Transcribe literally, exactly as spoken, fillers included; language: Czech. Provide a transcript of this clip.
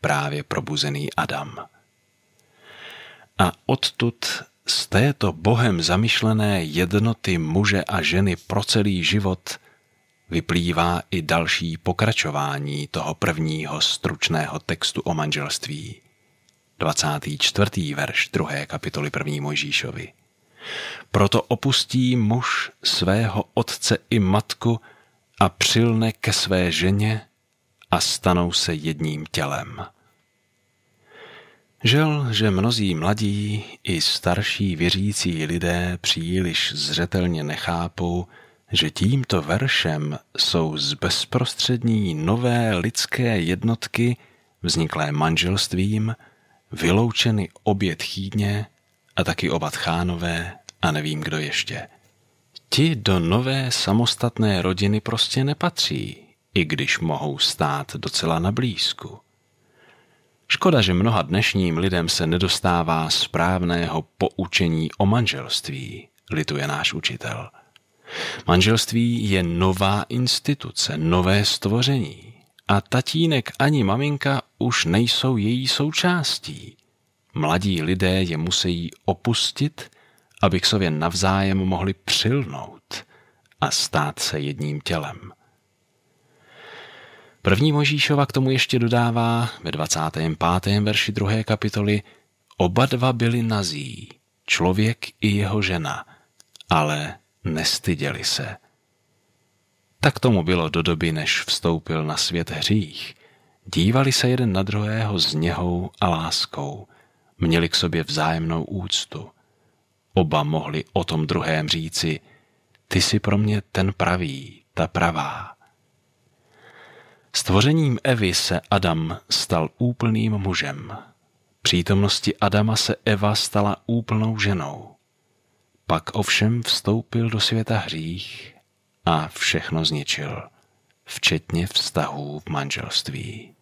právě probuzený Adam. A odtud z této Bohem zamýšlené jednoty muže a ženy pro celý život vyplývá i další pokračování toho prvního stručného textu o manželství. dvacátý čtvrtý verš druhé kapitoly první Mojžíšovi. Proto opustí muž svého otce i matku a přilne ke své ženě a stanou se jedním tělem. Žel, že mnozí mladí i starší věřící lidé příliš zřetelně nechápou, že tímto veršem jsou z bezprostřední nové lidské jednotky, vzniklé manželstvím, vyloučeny obě tchýně a taky oba tchánové a nevím kdo ještě. Ti do nové samostatné rodiny prostě nepatří, i když mohou stát docela na blízku. Škoda, že mnoha dnešním lidem se nedostává správného poučení o manželství, lituje náš učitel. Manželství je nová instituce, nové stvoření a tatínek ani maminka už nejsou její součástí. Mladí lidé je musí opustit, aby k sobě navzájem mohli přilnout a stát se jedním tělem. První Mojžíšova k tomu ještě dodává ve dvacátém pátém verši druhé kapitoly: oba dva byli nazí, člověk i jeho žena, ale nestyděli se. Tak tomu bylo do doby, než vstoupil na svět hřích. Dívali se jeden na druhého s něhou a láskou, měli k sobě vzájemnou úctu. Oba mohli o tom druhém říci: ty jsi pro mě ten pravý, ta pravá. Stvořením Evy se Adam stal úplným mužem. Přítomnosti Adama se Eva stala úplnou ženou. Pak ovšem vstoupil do světa hřích a všechno zničil, včetně vztahů v manželství.